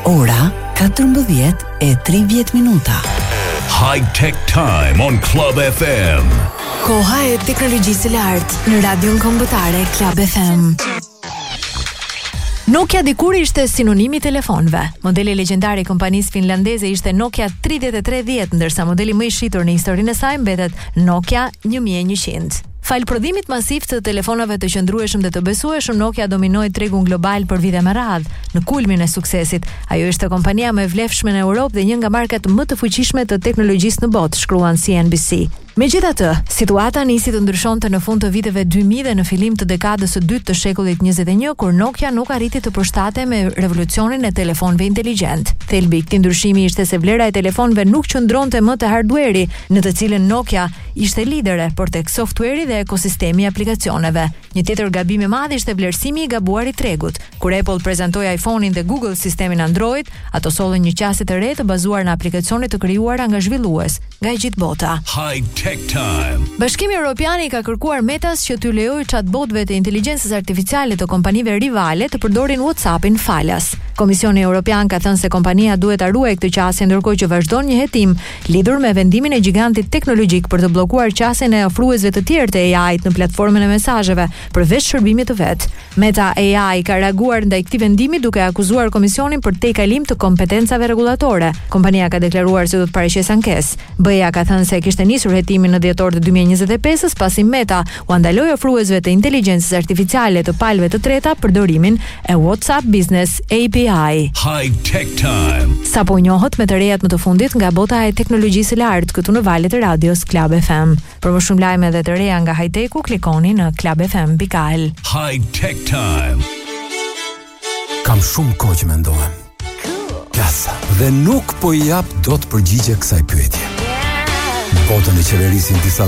Ora 14:30 minuta. High Tech Time on Club FM. Koha e teknologjisë së lartë në radion kombëtare Club FM. Nokia dikur ishte sinonimi i telefonëve. Modeli legjendar i kompanisë finlandeze ishte Nokia 3310, ndërsa modeli më i shitur në historinë e saj mbetet Nokia 1100. Fal prodhimit masiv të telefonave të qëndrueshëm dhe të besueshëm, Nokia dominoi tregun global për vite me radhë. Në kulmin e suksesit, ajo ishte kompania më e vlefshme në Europë dhe një nga markat më të fuqishme të teknologjisë në botë, shkruan CNBC. Megjithatë, situata nisi të ndryshonte në fund të viteve 2000 dhe në fillim të dekadës së dytë të shekullit 21, kur Nokia nuk arriti të përshtatej me revolucionin e telefonëve inteligjent. Thelbi i këtij ndryshimi ishte se vlera e telefonëve nuk qëndronte më te hardware-i, në të cilën Nokia ishte lidere, por tek software-i dhe ekosistemi i aplikacioneve. Një tjetër gabim i madh ishte vlerësimi i gabuar i tregut. Kur Apple prezantoi iPhone-in dhe Google sistemin Android, ato sollën një qasje të re të bazuar në aplikacione të krijuara nga zhvillues nga e gjithë bota. High Tech Time. Bashkimi Evropian i ka kërkuar Metas që t'u lejojë chatbotëve të inteligjencës artificiale të kompanive rivale të përdorin WhatsApp-in falas. Komisioni Evropian ka thënë se kompania duhet ta ruajë këtë qasje, ndërkohë që vazhdon një hetim lidhur me vendimin e gigantit teknologjik për të bllokuar qasjen e ofruesve të tjerë të AI-t në platformën e mesazheve, përveç shërbimit të vet. Meta AI ka reaguar ndaj këtij vendimi duke akuzuar komisionin për tejkalim të kompetencave rregullatore. Kompania ka deklaruar se do të paraqesë ankesë. BE-ja ka thënë se kishte nisur hetimin në dhjetor të 2025-s, pasi Meta u ndaloi ofruesve të inteligjencës artificiale të palëve të treta përdorimin e WhatsApp Business API. High Tech Time. Sapo njohët me të rejat më të fundit nga bota e teknologjisë së lartë këtu në valët e radios Club FM. Për më shumë lajme dhe të reja nga high-tech-u, klikoni në clubfm.al. High Tech Time. Kam shumë kohë që mendohem. Klasa. Dhe nuk po i jap dot përgjigje kësaj pyetje. Botën e qeverisin disa